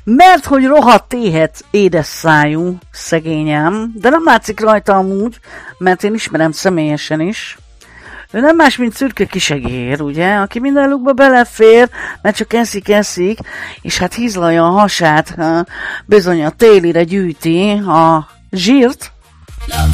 mert hogy rohadt éhet édes szájú, szegényem, de nem látszik rajta amúgy, mert én ismerem személyesen is. Ő nem más, mint szürke kisegér, ugye, aki minden lukba belefér, mert csak eszik, és hát hízlalja a hasát, bizony a télire gyűjti a zsírt,